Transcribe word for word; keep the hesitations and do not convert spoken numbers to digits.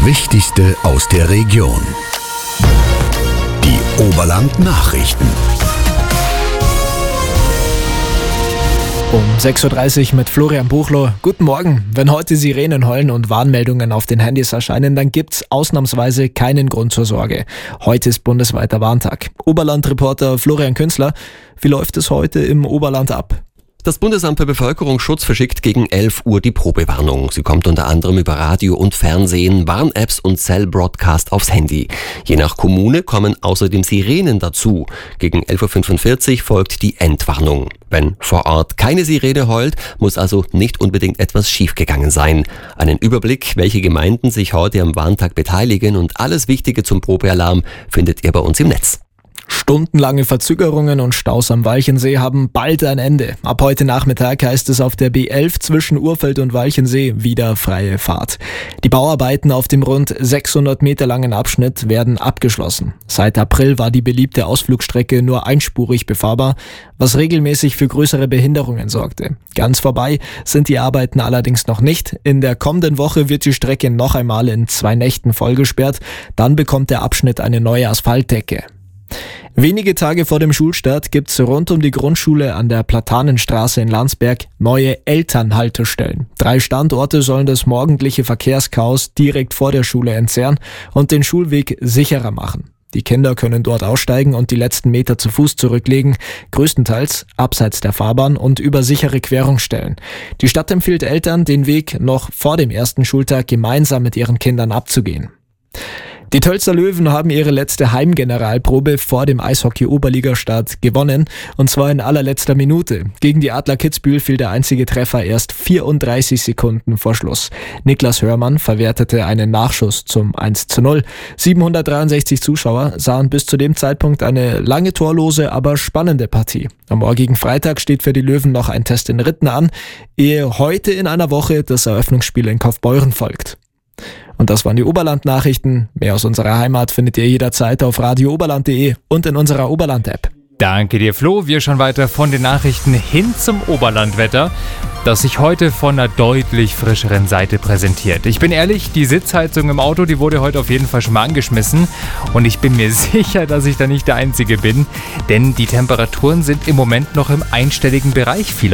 Wichtigste aus der Region. Die Oberland-Nachrichten. Um sechs Uhr dreißig mit Florian Buchloh. Guten Morgen. Wenn heute Sirenen heulen und Warnmeldungen auf den Handys erscheinen, dann gibt's ausnahmsweise keinen Grund zur Sorge. Heute ist bundesweiter Warntag. Oberland-Reporter Florian Künzler. Wie läuft es heute im Oberland ab? Das Bundesamt für Bevölkerungsschutz verschickt gegen elf Uhr die Probewarnung. Sie kommt unter anderem über Radio und Fernsehen, Warn-Apps und Cell-Broadcast aufs Handy. Je nach Kommune kommen außerdem Sirenen dazu. Gegen elf Uhr fünfundvierzig folgt die Endwarnung. Wenn vor Ort keine Sirene heult, muss also nicht unbedingt etwas schiefgegangen sein. Einen Überblick, welche Gemeinden sich heute am Warntag beteiligen und alles Wichtige zum Probealarm findet ihr bei uns im Netz. Stundenlange Verzögerungen und Staus am Walchensee haben bald ein Ende. Ab heute Nachmittag heißt es auf der B elf zwischen Urfeld und Walchensee wieder freie Fahrt. Die Bauarbeiten auf dem rund sechshundert Meter langen Abschnitt werden abgeschlossen. Seit April war die beliebte Ausflugstrecke nur einspurig befahrbar, was regelmäßig für größere Behinderungen sorgte. Ganz vorbei sind die Arbeiten allerdings noch nicht. In der kommenden Woche wird die Strecke noch einmal in zwei Nächten vollgesperrt. Dann bekommt der Abschnitt eine neue Asphaltdecke. Wenige Tage vor dem Schulstart gibt's rund um die Grundschule an der Platanenstraße in Landsberg neue Elternhaltestellen. Drei Standorte sollen das morgendliche Verkehrschaos direkt vor der Schule entzerren und den Schulweg sicherer machen. Die Kinder können dort aussteigen und die letzten Meter zu Fuß zurücklegen, größtenteils abseits der Fahrbahn und über sichere Querungsstellen. Die Stadt empfiehlt Eltern, den Weg noch vor dem ersten Schultag gemeinsam mit ihren Kindern abzugehen. Die Tölzer Löwen haben ihre letzte Heimgeneralprobe vor dem Eishockey-Oberligastart gewonnen, und zwar in allerletzter Minute. Gegen die Adler Kitzbühel fiel der einzige Treffer erst vierunddreißig Sekunden vor Schluss. Niklas Hörmann verwertete einen Nachschuss zum eins zu null. siebenhundertdreiundsechzig Zuschauer sahen bis zu dem Zeitpunkt eine lange torlose, aber spannende Partie. Am morgigen Freitag steht für die Löwen noch ein Test in Ritten an, ehe heute in einer Woche das Eröffnungsspiel in Kaufbeuren folgt. Und das waren die Oberland-Nachrichten. Mehr aus unserer Heimat findet ihr jederzeit auf radio oberland punkt de und in unserer Oberland-App. Danke dir, Flo. Wir schauen weiter von den Nachrichten hin zum Oberlandwetter, das sich heute von einer deutlich frischeren Seite präsentiert. Ich bin ehrlich, die Sitzheizung im Auto, die wurde heute auf jeden Fall schon mal angeschmissen. Und ich bin mir sicher, dass ich da nicht der Einzige bin, denn die Temperaturen sind im Moment noch im einstelligen Bereich. Viele